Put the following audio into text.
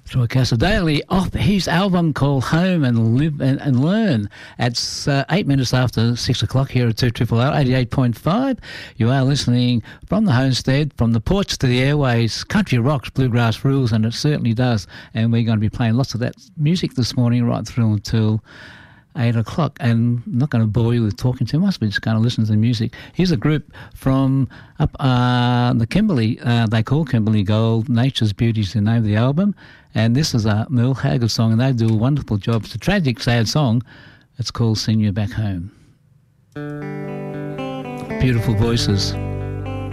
Troy Cassar-Daley off his album called Home and Live and Learn. It's 8 minutes after 6 o'clock here at 2RRR 88.5. You are listening from the homestead, from the porch to the airways. Country rocks, bluegrass rules, and it certainly does. And we're going to be playing lots of that music this morning right through until 8 o'clock, and I'm not going to bore you with talking too much, but just going to listen to the music. Here's a group from up the Kimberley, they call Kimberley Gold. Nature's Beauty is the name of the album, and this is a Merle Haggard song, and they do a wonderful job. It's a tragic, sad song. It's called Send You Back Home. Beautiful voices.